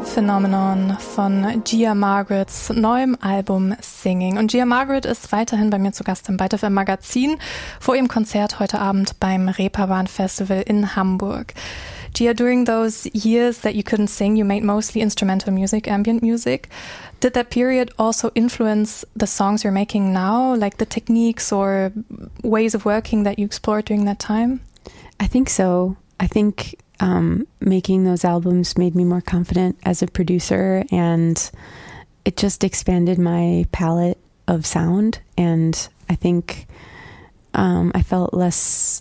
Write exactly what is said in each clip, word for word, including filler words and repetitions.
Phenomenon von Gia Margarets neuem Album Singing. Und Gia Margaret ist weiterhin bei mir zu Gast im Byte F M Magazin vor ihrem Konzert heute Abend beim Reeperbahn Festival in Hamburg. Gia, during those years that you couldn't sing, you made mostly instrumental music, ambient music. Did that period also influence the songs you're making now, like the techniques or ways of working that you explored during that time? I think so. I think um, making those albums made me more confident as a producer, and it just expanded my palette of sound. And I think um, I felt less,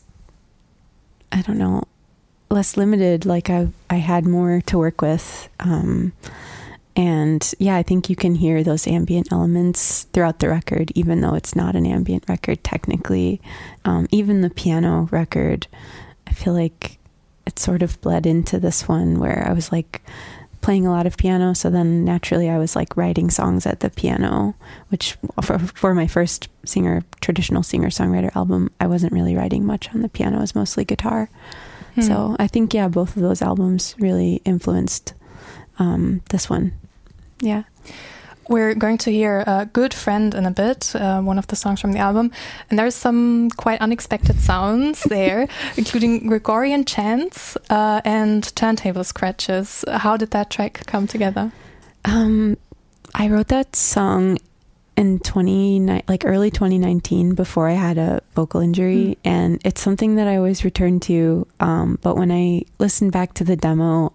I don't know, less limited, like I I had more to work with. Um, and yeah, I think you can hear those ambient elements throughout the record, even though it's not an ambient record technically. Um, even the piano record, I feel like it sort of bled into this one where I was like playing a lot of piano. So then naturally I was like writing songs at the piano, which for, for my first singer, traditional singer-songwriter album, I wasn't really writing much on the piano. It was mostly guitar. Hmm. So I think, yeah, both of those albums really influenced um, this one. Yeah. We're going to hear a Good Friend in a bit, uh, one of the songs from the album. And there's some quite unexpected sounds there, including Gregorian chants uh, and turntable scratches. How did that track come together? Um, I wrote that song in twenty like early twenty nineteen before I had a vocal injury. Mm. And it's something that I always return to. Um, but when I listened back to the demo,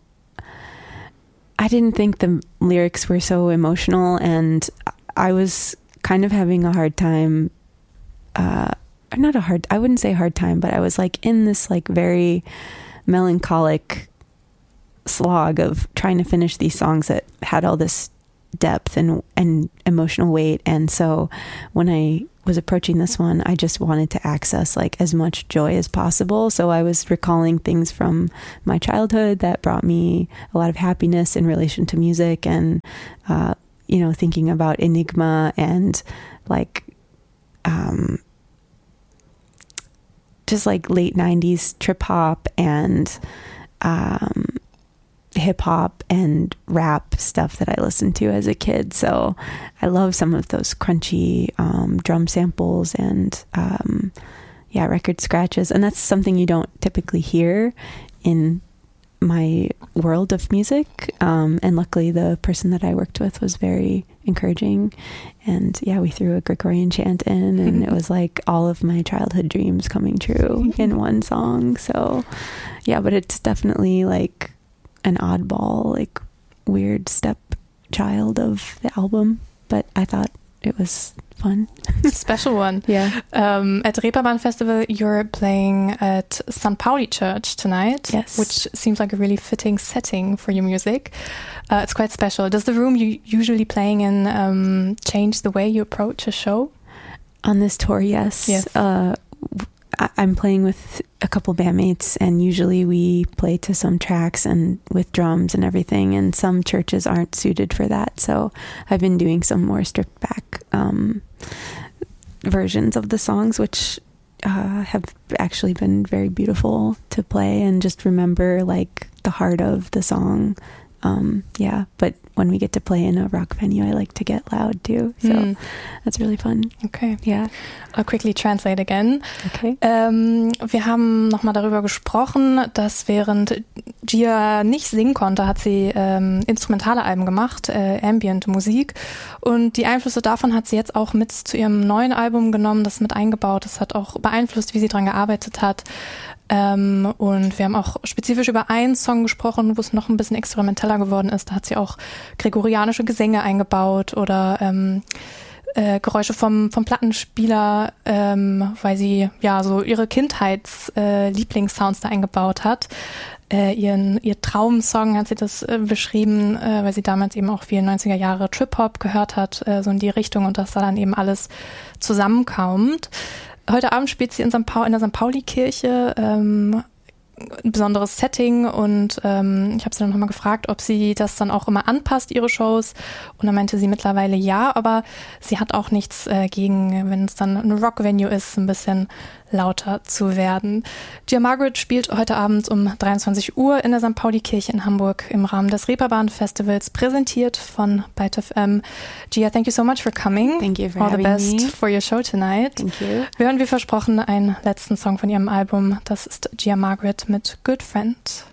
I didn't think the lyrics were so emotional, and I was kind of having a hard time, uh, not a hard, I wouldn't say hard time, but I was like in this like very melancholic slog of trying to finish these songs that had all this depth and, and emotional weight. And so when I was approaching this one, I just wanted to access like as much joy as possible. So I was recalling things from my childhood that brought me a lot of happiness in relation to music, and uh, you know, thinking about Enigma and like um, just like late nineties trip hop and um, hip hop and rap stuff that I listened to as a kid. So I love some of those crunchy um, drum samples and um, yeah, record scratches. And that's something you don't typically hear in my world of music. Um, and luckily the person that I worked with was very encouraging. And yeah, we threw a Gregorian chant in, and it was like all of my childhood dreams coming true in one song. So yeah, but it's definitely like an oddball, like weird stepchild of the album, but I thought it was fun. It's a special one. Yeah. Um, at Reeperbahn Festival, you're playing at Sankt Pauli Church tonight, yes, which seems like a really fitting setting for your music. Uh, it's quite special. Does the room you're usually playing in um, change the way you approach a show? On this tour, yes. Yes. Uh, I'm playing with a couple bandmates, and usually we play to some tracks and with drums and everything, and some churches aren't suited for that. So I've been doing some more stripped back um, versions of the songs, which uh, have actually been very beautiful to play and just remember like the heart of the song. Um, yeah, but when we get to play in a rock venue, I like to get loud too. So mm. that's really fun. Okay. Yeah. I'll quickly translate again. Okay. Ähm, wir haben nochmal darüber gesprochen, dass während Gia nicht singen konnte, hat sie ähm, instrumentale Alben gemacht, äh, Ambient-Musik. Und die Einflüsse davon hat sie jetzt auch mit zu ihrem neuen Album genommen, das mit eingebaut. Das hat auch beeinflusst, wie sie dran gearbeitet hat. Ähm, und wir haben auch spezifisch über einen Song gesprochen, wo es noch ein bisschen experimenteller geworden ist. Da hat sie auch gregorianische Gesänge eingebaut oder ähm, äh, Geräusche vom, vom Plattenspieler, ähm, weil sie ja so ihre Kindheits-Lieblingssounds äh, da eingebaut hat. Äh, ihren, ihr Traumsong hat sie das äh, beschrieben, äh, weil sie damals eben auch viel neunziger Jahre Trip-Hop gehört hat, äh, so in die Richtung, und dass da dann eben alles zusammenkommt. Heute Abend spielt sie in, Sankt Paul, in der Sankt Pauli-Kirche, ähm, ein besonderes Setting, und ähm, ich habe sie dann nochmal gefragt, ob sie das dann auch immer anpasst, ihre Shows, und dann meinte sie mittlerweile ja, aber sie hat auch nichts äh, gegen, wenn es dann eine Rock-Venue ist, ein bisschen lauter zu werden. Gia Margaret spielt heute Abend um dreiundzwanzig Uhr in der Sankt Pauli-Kirche in Hamburg im Rahmen des Reeperbahn-Festivals, präsentiert von Byte F M. Gia, thank you so much for coming. Thank you for All having the best me. for your show tonight. Thank you. Wir hören wie versprochen einen letzten Song von ihrem Album. Das ist Gia Margaret mit Good Friend.